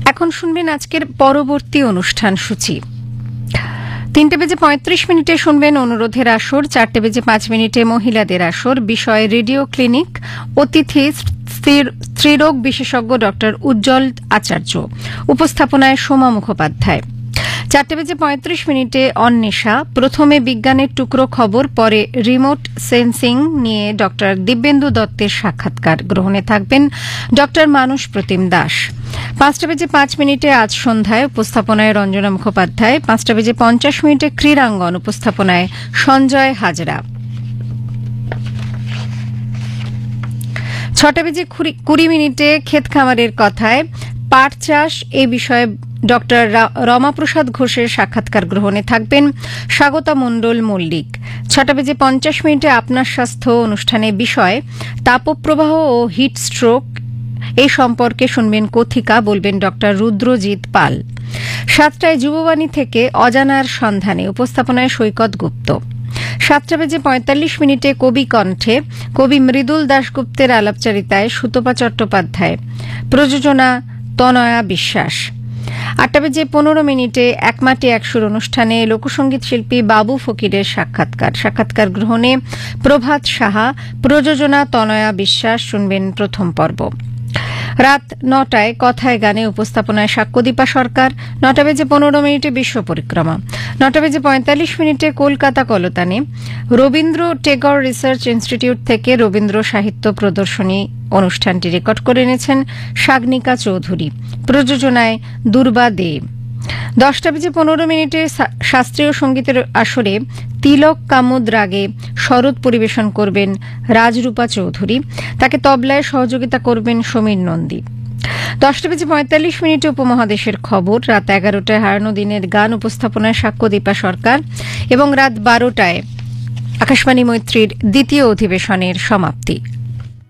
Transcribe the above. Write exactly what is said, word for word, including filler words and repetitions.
এখন শুনবেন আজকের পরবর্তী অনুষ্ঠান সূচি। তিনটে বেজে পঁয়ত্রিশ মিনিটে শুনবেন অনুরোধের আসর, চারটে বেজে পাঁচ মিনিটে মহিলাদের আসর, বিষয় রেডিও ক্লিনিক, অতিথি স্ত্রীরোগ বিশেষজ্ঞ ডক্টর উজ্জ্বল আচার্য, উপস্থাপনায় সোমা মুখোপাধ্যায়। চারটে বেজে পঁয়ত্রিশ মিনিটে অন্বেষা, প্রথমে বিজ্ঞানের টুকরো খবর, পরে রিমোট সেন্সিং নিয়ে ডক্টর দিব্যেন্দু দত্তের সাক্ষাৎকার, গ্রহণে থাকবেন ডক্টর মানস প্রতিম দাস। পাঁচটা বেজে পাঁচ মিনিটে আজ সন্ধ্যায়, উপস্থাপনায় রঞ্জনা মুখোপাধ্যায়। পাঁচটা বেজে পঞ্চাশ মিনিটে ক্রীড়াঙ্গন, উপস্থাপনায় সঞ্জয় হাজরা। ছটা বেজে কুড়ি মিনিটে ক্ষেত খামারের কথায় পাট চাষ এ বিষয়ে ডক্টর রমাপ্রসাদ ঘোষের সাক্ষাৎকার, গ্রহণে থাকবেন স্বাগতা মণ্ডল মল্লিক। ছটা বেজে পঞ্চাশ মিনিটে আপনার স্বাস্থ্য অনুষ্ঠানে বিষয় তাপপ্রবাহ ও হিট স্ট্রোক, এই সম্পর্কে শুনবেন কথিকা, বলবেন ডক্টর রুদ্রজিৎ পাল। সাতটায় যুববাণী থেকে অজানার সন্ধানে, উপস্থাপনায় সৈকত গুপ্ত। সাতটা বেজে পঁয়তাল্লিশ মিনিটে কবি কণ্ঠে, কবি মৃদুল দাশগুপ্তের আলাপচারিতায় সুতপা চট্টোপাধ্যায়, প্রযোজনা তনয়া বিশ্বাস। আটটা বেজে পনেরো মিনিটে একমাটি একসুর অনুষ্ঠানে লোকসঙ্গীত শিল্পী বাবু ফকিরের সাক্ষাৎকার, সাক্ষাৎকার গ্রহণে প্রভাত সাহা, প্রযোজনা তনয়া বিশ্বাস, শুনবেন প্রথম পর্ব। রাত নটায় কথায় গানে, উপস্থাপনায় সাক্ষ্যদীপা সরকার। নটা বেজে পনেরো মিনিটে বিশ্ব পরিক্রমা। নটা বেজে পঁয়তাল্লিশ মিনিটে কলকাতা কলতানে রবীন্দ্র টেগর রিসার্চ ইনস্টিটিউট থেকে রবীন্দ্র সাহিত্য প্রদর্শনী অনুষ্ঠানটি রেকর্ড করে এনেছেন সাগনিকা চৌধুরী, প্রযোজনায় দুর্বা দে। দশটা বেজে পনেরো মিনিটে শাস্ত্রীয় সঙ্গীতের আসরে তিলক কামুদ রাগে শরৎ পরিবেশন করবেন রাজরূপা চৌধুরী, তাকে তবলায় সহযোগিতা করবেন সমীর নন্দী। দশটা বেজে পঁয়তাল্লিশ মিনিটে উপমহাদেশের খবর। রাত এগারোটায় হারানো দিনের গান, উপস্থাপনায় সাক্ষ্যদীপা সরকার। এবং রাত বারোটায় আকাশবাণী মৈত্রীর দ্বিতীয় অধিবেশনের সমাপ্তি।